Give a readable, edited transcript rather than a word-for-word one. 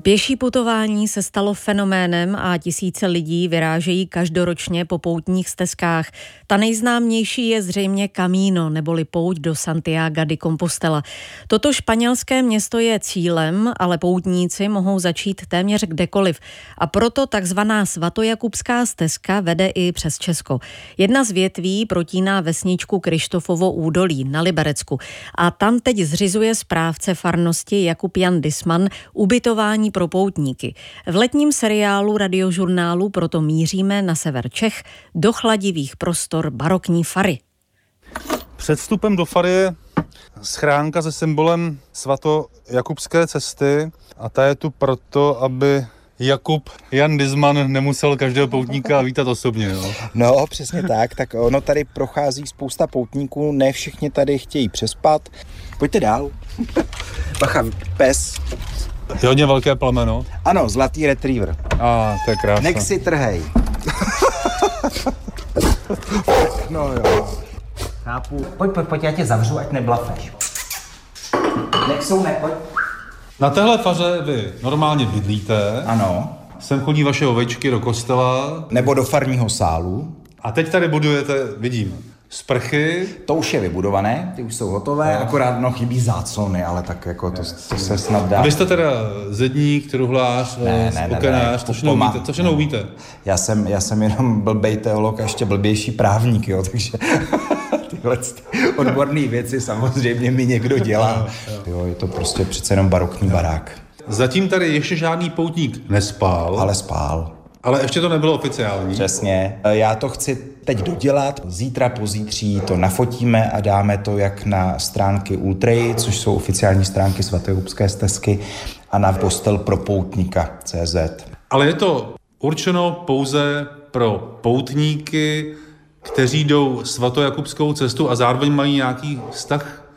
Pěší putování se stalo fenoménem a tisíce lidí vyrážejí každoročně po poutních stezkách. Ta nejznámější je zřejmě Camino, neboli pouť do Santiaga de Compostela. Toto španělské město je cílem, ale poutníci mohou začít téměř kdekoliv. A proto takzvaná svatojakubská stezka vede i přes Česko. Jedna z větví protíná vesničku Kryštofovo údolí na Liberecku. A tam teď zřizuje správce farnosti Jakub Jan Disman ubytování pro poutníky. V letním seriálu Radiožurnálu proto míříme na sever Čech do chladivých prostor barokní fary. Před vstupem do fary je schránka se symbolem svatojakubské cesty a ta je tu proto, aby Jakub Jan Disman nemusel každého poutníka vítat osobně. No, přesně tak. Tak ono tady prochází spousta poutníků, ne všichni tady chtějí přespat. Pojďte dál. Bacha, pes. Je hodně velké plemeno. Ano, zlatý retriever. To je krásné. Nech si trhej. No jo. Chápu. Pojď, já tě zavřu, ať neblafeš. Nech jsou, pojď. Na téhle faře vy normálně bydlíte. Ano. Sem chodí vaše ovečky do kostela. Nebo do farního sálu. A teď tady budujete, vidím, sprchy. To už je vybudované, ty už jsou hotové, akorát chybí záclony, ale tak jako to se snad dá. A vy jste teda zedník, truhlář, okenář, to všechno umíte. Já jsem jenom blbej teolog a ještě blbější právník, jo, takže tyhle odborné věci samozřejmě mi někdo dělá. Jo, je to prostě přece jenom barokní barák. Zatím tady ještě žádný poutník nespál. Ale spál. Ale ještě to nebylo oficiální. Přesně. Já to chci teď dodělat. Zítra, pozítří to nafotíme a dáme to jak na stránky Ultrej, což jsou oficiální stránky svatojakubské stezky, a na postelpropoutnika.cz. Ale je to určeno pouze pro poutníky, kteří jdou svatojakubskou cestu a zároveň mají nějaký vztah